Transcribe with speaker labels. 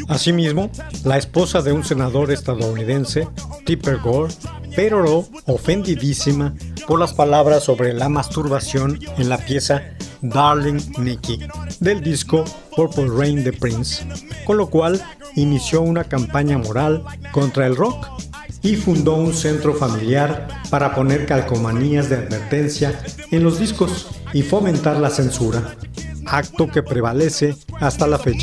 Speaker 1: Asimismo, la esposa de un senador estadounidense, Tipper Gore, peroró ofendidísima por las palabras sobre la masturbación en la pieza Darling Nikki del disco Purple Rain de Prince, con lo cual inició una campaña moral contra el rock y fundó un centro familiar para poner calcomanías de advertencia en los discos y fomentar la censura, acto que prevalece hasta la fecha.